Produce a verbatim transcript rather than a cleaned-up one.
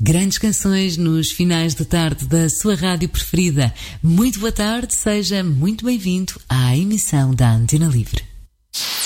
Grandes canções nos finais de tarde da sua rádio preferida. Muito boa tarde, seja muito bem-vindo à emissão da Antena Livre.